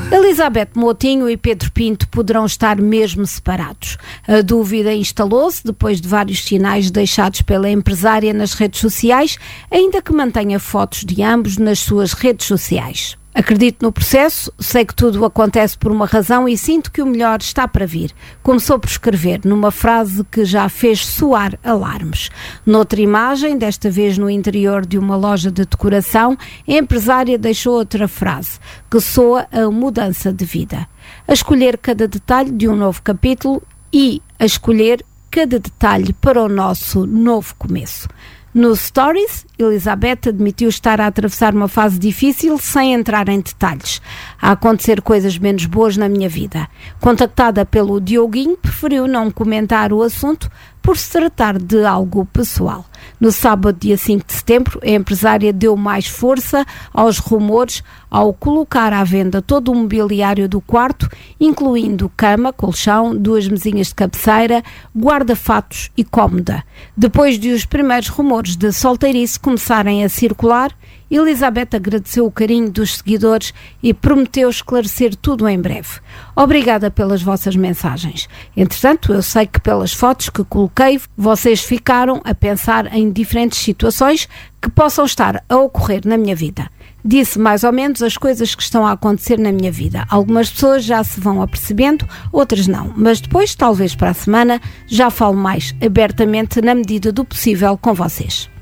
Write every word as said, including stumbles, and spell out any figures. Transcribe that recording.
Elizabeth Moutinho e Pedro Pinto poderão estar mesmo separados. A dúvida instalou-se depois de vários sinais deixados pela empresária nas redes sociais, ainda que mantenha fotos de ambos nas suas redes sociais. Acredito no processo, sei que tudo acontece por uma razão e sinto que o melhor está para vir. Começou por escrever numa frase que já fez soar alarmes. Noutra imagem, desta vez no interior de uma loja de decoração, a empresária deixou outra frase, que soa a mudança de vida. A escolher cada detalhe de um novo capítulo e a escolher cada detalhe para o nosso novo começo. Nos stories, Elizabeth admitiu estar a atravessar uma fase difícil sem entrar em detalhes. A acontecer coisas menos boas na minha vida. Contactada pelo Dioguinho, preferiu não comentar o assunto por se tratar de algo pessoal. No sábado, dia cinco de setembro, a empresária deu mais força aos rumores ao colocar à venda todo o mobiliário do quarto, incluindo cama, colchão, duas mesinhas de cabeceira, guarda-fatos e cômoda. Depois de os primeiros rumores de solteirice começarem a circular, Elizabeth agradeceu o carinho dos seguidores e prometeu esclarecer tudo em breve. Obrigada pelas vossas mensagens. Entretanto, eu sei que pelas fotos que coloquei, vocês ficaram a pensar em diferentes situações que possam estar a ocorrer na minha vida. Disse mais ou menos as coisas que estão a acontecer na minha vida. Algumas pessoas já se vão apercebendo, outras não. Mas depois, talvez para a semana, já falo mais abertamente na medida do possível com vocês.